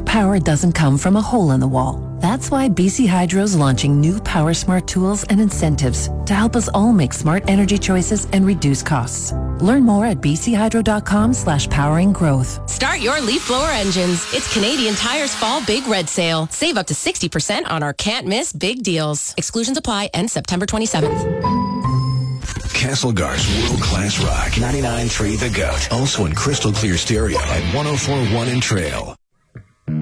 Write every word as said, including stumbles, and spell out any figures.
power doesn't come from a hole in the wall. That's why B C Hydro is launching new Power Smart tools and incentives to help us all make smart energy choices and reduce costs. Learn more at bchydro.com slash powering growth. Start your leaf blower engines. It's Canadian Tire's Fall Big Red Sale. Save up to sixty percent on our can't miss big deals. Exclusions apply. End September twenty-seventh. Castlegar's world-class rock. ninety-nine point three The Goat. Also in crystal clear stereo at one oh four point one in Trail.